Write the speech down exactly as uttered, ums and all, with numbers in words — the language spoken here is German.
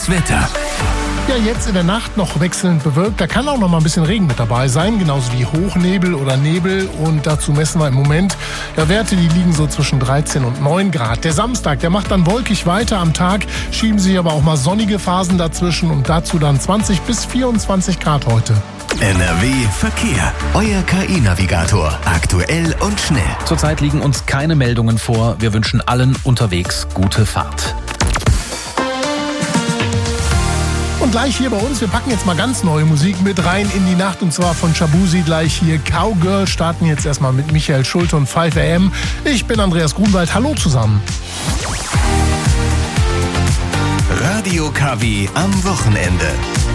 Das Wetter. Ja, jetzt in der Nacht noch wechselnd bewölkt. Da kann auch noch mal ein bisschen Regen mit dabei sein, genauso wie Hochnebel oder Nebel. Und dazu messen wir im Moment ja, Werte, die liegen so zwischen dreizehn und neun Grad. Der Samstag, der macht dann wolkig weiter. Am Tag schieben sich aber auch mal sonnige Phasen dazwischen und dazu dann zwanzig bis vierundzwanzig Grad heute. N R W Verkehr. Euer K I-Navigator. Aktuell und schnell. Zurzeit liegen uns keine Meldungen vor. Wir wünschen allen unterwegs gute Fahrt. Und gleich hier bei uns, wir packen jetzt mal ganz neue Musik mit rein in die Nacht und zwar von Shabuzi gleich hier. Cowgirl starten jetzt erstmal mit Michael Schulte und fünf A M. Ich bin Andreas Grunwald, hallo zusammen. Radio K W am Wochenende.